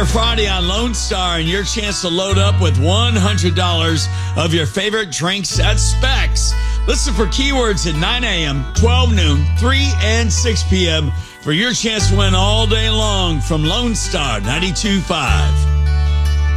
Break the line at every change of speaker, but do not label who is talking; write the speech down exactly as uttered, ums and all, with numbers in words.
Fire Friday on Lone Star and your chance to load up with one hundred dollars of your favorite drinks at Specs. Listen for keywords at nine a.m., twelve noon, three, and six p.m. for your chance to win all day long from Lone Star ninety-two point five.